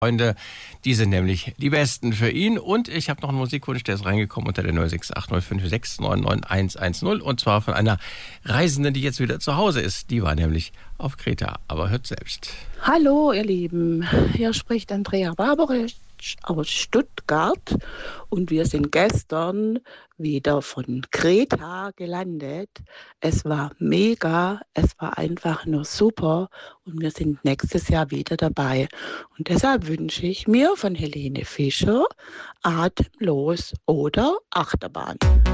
Freunde, die sind nämlich die Besten für ihn. Und ich habe noch einen Musikwunsch, der ist reingekommen unter der 068056999110. Und zwar von einer Reisenden, die jetzt wieder zu Hause ist. Die war nämlich auf Kreta, aber hört selbst. Hallo ihr Lieben, hier spricht Andrea Barbarich aus Stuttgart und wir sind gestern wieder von Kreta gelandet. Es war mega, es war einfach nur super und wir sind nächstes Jahr wieder dabei. Und deshalb wünsche ich mir von Helene Fischer Atemlos oder Achterbahn.